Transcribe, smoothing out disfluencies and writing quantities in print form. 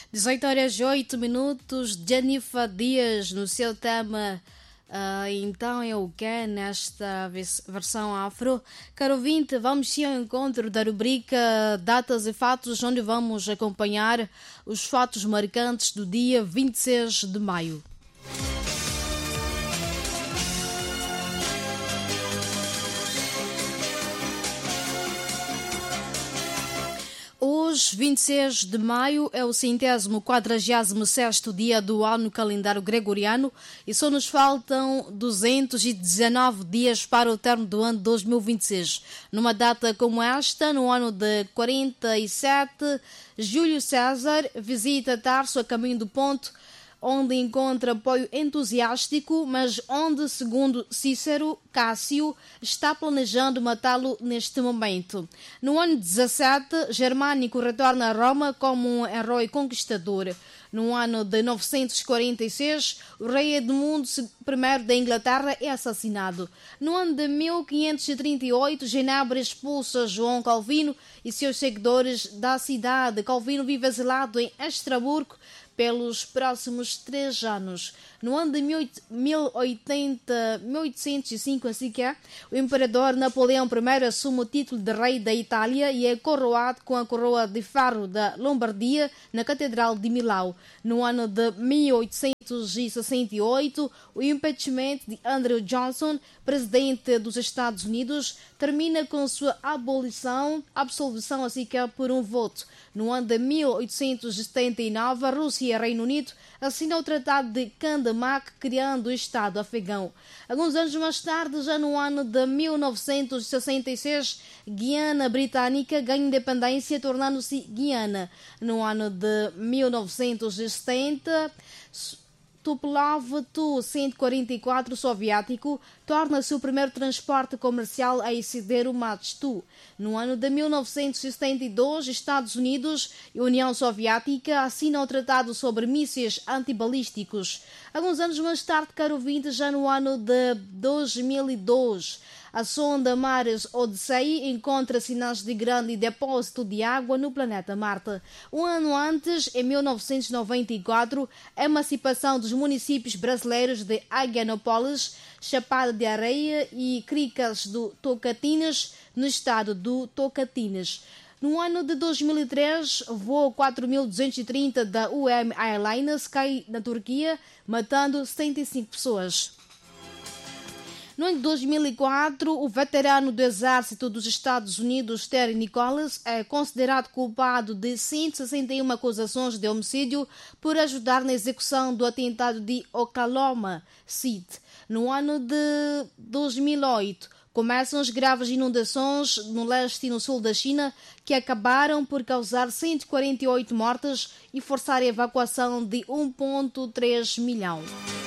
18 horas e 8 minutos, Jennifer Dias no seu tema Então é o que nesta versão afro. Caro ouvinte, vamos sim ao encontro da rubrica Datas e Fatos, onde vamos acompanhar os fatos marcantes do dia 26 de maio. Hoje, 26 de maio, é o 146º dia do ano calendário gregoriano e só nos faltam 219 dias para o término do ano 2026. Numa data como esta, no ano de 47, Júlio César visita Tarso a caminho do Ponto, onde encontra apoio entusiástico, mas onde, segundo Cícero, Cássio está planejando matá-lo neste momento. No ano 17, Germânico retorna a Roma como um herói conquistador. No ano de 946, o rei Edmundo I da Inglaterra é assassinado. No ano de 1538, Genebra expulsa João Calvino e seus seguidores da cidade. Calvino vive exilado em Estrasburgo pelos próximos 3 anos. No ano de 1805, assim que o imperador Napoleão I assume o título de rei da Itália e é coroado com a coroa de ferro da Lombardia na Catedral de Milão. No ano de 1868, o impeachment de Andrew Johnson, presidente dos Estados Unidos, termina com sua absolvição assim que por um voto. No ano de 1879, a Rússia e o Reino Unido assinam o Tratado de Candamak, criando o Estado afegão. Alguns anos mais tarde, já no ano de 1966, Guiana Britânica ganha independência, tornando-se Guiana. No ano de 1970, Tupolev Tu-144 soviético torna-se o primeiro transporte comercial a exceder o Mach 2. No ano de 1972, Estados Unidos e União Soviética assinam o Tratado sobre Mísseis Antibalísticos. Alguns anos mais tarde, caro ouvinte, já no ano de 2002, a sonda Mars Odyssey encontra sinais de grande depósito de água no planeta Marte. Um ano antes, em 1994, a emancipação dos municípios brasileiros de Higienópolis, Chapada de Areia e Cricas do Tocantins, no estado do Tocantins. No ano de 2003, o voo 4230 da UM Airlines cai na Turquia, matando 75 pessoas. No ano de 2004, o veterano do Exército dos Estados Unidos, Terry Nichols, é considerado culpado de 161 acusações de homicídio por ajudar na execução do atentado de Oklahoma City. No ano de 2008, começam as graves inundações no leste e no sul da China, que acabaram por causar 148 mortes e forçar a evacuação de 1,3 milhão.